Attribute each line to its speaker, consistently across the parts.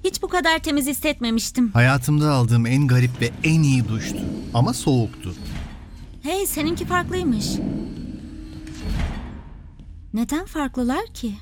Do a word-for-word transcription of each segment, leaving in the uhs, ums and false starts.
Speaker 1: Hiç bu kadar temiz hissetmemiştim.
Speaker 2: Hayatımda aldığım en garip ve en iyi duştu. Ama soğuktu.
Speaker 1: Hey, seninki farklıymış. Neden farklılar ki?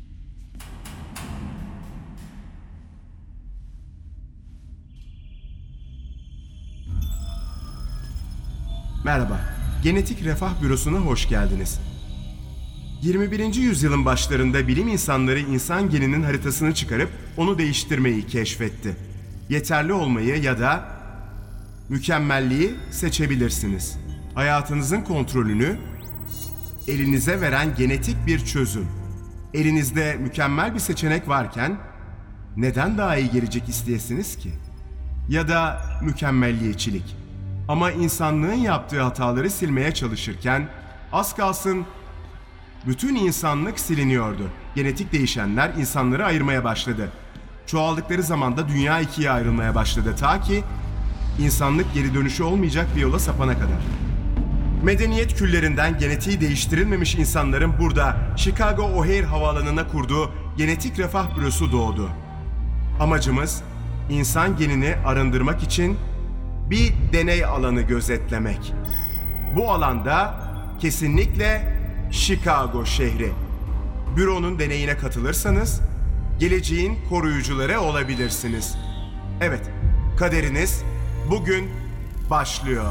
Speaker 3: Merhaba, Genetik Refah Bürosu'na hoş geldiniz. yirmi birinci yüzyılın başlarında bilim insanları insan geninin haritasını çıkarıp onu değiştirmeyi keşfetti. Yeterli olmayı ya da mükemmelliği seçebilirsiniz. Hayatınızın kontrolünü elinize veren genetik bir çözüm. Elinizde mükemmel bir seçenek varken neden daha iyi gelecek isteyesiniz ki? Ya da mükemmelliyetçilik. Ama insanlığın yaptığı hataları silmeye çalışırken az kalsın bütün insanlık siliniyordu. Genetik değişenler insanları ayırmaya başladı. Çoğaldıkları zaman da dünya ikiye ayrılmaya başladı ta ki insanlık geri dönüşü olmayacak bir yola sapana kadar. Medeniyet küllerinden genetiği değiştirilmemiş insanların burada Chicago O'Hare havaalanına kurduğu Genetik Refah Bürosu doğdu. Amacımız insan genini arındırmak için bir deney alanı gözetlemek. Bu alanda kesinlikle Chicago şehri. Büronun deneyine katılırsanız geleceğin koruyucuları olabilirsiniz. Evet, kaderiniz bugün başlıyor.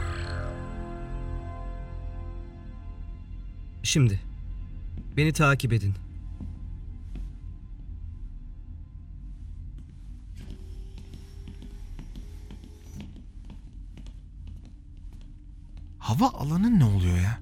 Speaker 4: Şimdi beni takip edin.
Speaker 5: Hava alanı ne oluyor ya?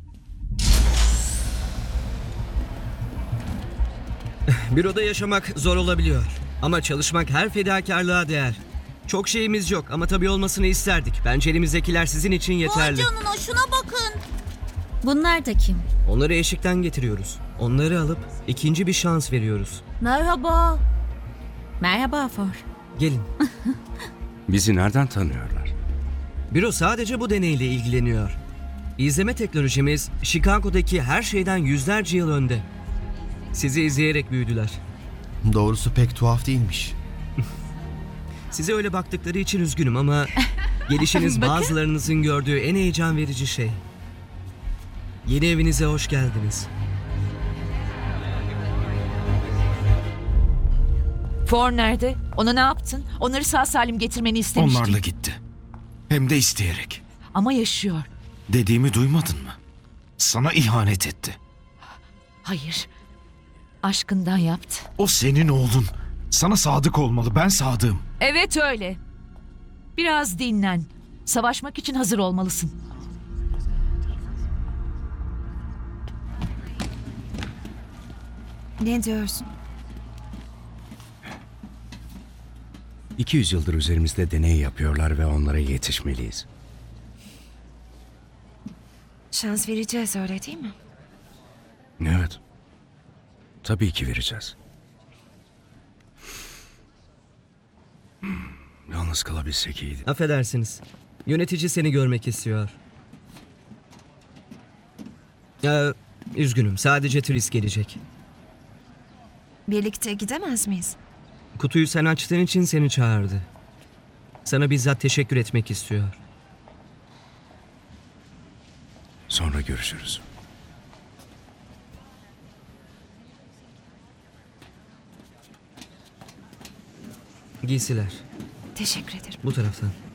Speaker 4: Büroda yaşamak zor olabiliyor. Ama çalışmak her fedakarlığa değer. Çok şeyimiz yok ama tabii olmasını isterdik. Bence elimizdekiler sizin için yeterli.
Speaker 1: Vay canına, şuna bakın. Bunlar da kim?
Speaker 4: Onları eşikten getiriyoruz. Onları alıp ikinci bir şans veriyoruz.
Speaker 1: Merhaba. Merhaba For.
Speaker 4: Gelin.
Speaker 6: Bizi nereden tanıyorlar?
Speaker 4: Büro sadece bu deneyle ilgileniyor. İzleme teknolojimiz Chicago'daki her şeyden yüzlerce yıl önde. Sizi izleyerek büyüdüler.
Speaker 2: Doğrusu pek tuhaf değilmiş.
Speaker 4: Size öyle baktıkları için üzgünüm ama gelişiniz bazılarınızın gördüğü en heyecan verici şey. Yeni evinize hoş geldiniz.
Speaker 7: For nerede? Ona ne yaptın? Onları sağ salim getirmeni istemiştim.
Speaker 5: Onlarla gitti. Hem de isteyerek.
Speaker 7: Ama yaşıyor.
Speaker 5: Dediğimi duymadın mı? Sana ihanet etti.
Speaker 7: Hayır. Aşkından yaptı.
Speaker 5: O senin oğlun. Sana sadık olmalı. Ben sadığım.
Speaker 7: Evet öyle. Biraz dinlen. Savaşmak için hazır olmalısın.
Speaker 8: Ne diyorsun?
Speaker 6: iki yüz yıldır üzerimizde deney yapıyorlar ve onlara yetişmeliyiz.
Speaker 8: Şans vereceğiz, öyle değil mi?
Speaker 6: Evet. Tabii ki vereceğiz. Hmm, Yalnız kalabilsek iyiydi.
Speaker 4: Affedersiniz. Yönetici seni görmek istiyor. Ee, üzgünüm. Sadece turist gelecek.
Speaker 8: Birlikte gidemez miyiz?
Speaker 4: Kutuyu sen açtığın için seni çağırdı. Sana bizzat teşekkür etmek istiyor.
Speaker 6: Sonra görüşürüz.
Speaker 4: Giysiler.
Speaker 8: Teşekkür ederim.
Speaker 4: Bu taraftan.